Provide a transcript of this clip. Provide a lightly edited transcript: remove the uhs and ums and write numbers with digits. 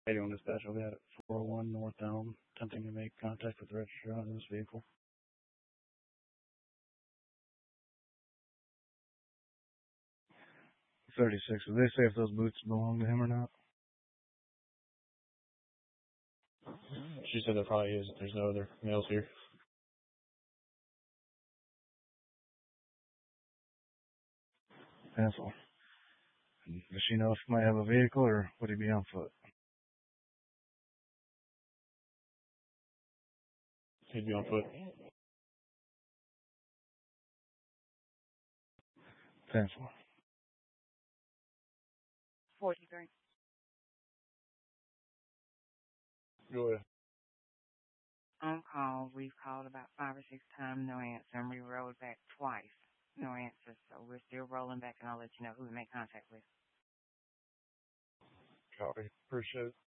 81 dispatch, I'll be at 401 North Elm, attempting to make contact with the register on this vehicle. 36. Did they say if those boots belong to him or not? She said there probably is. There's no other males here. Asshole. Does she know if he might have a vehicle or would he be on foot? He'd be on foot. Asshole. 43. Go ahead. On call, we've called about 5 or 6 times, no answer, and we rolled back twice, no answer. So we're still rolling back, and I'll let you know who we make contact with. Copy. Appreciate it.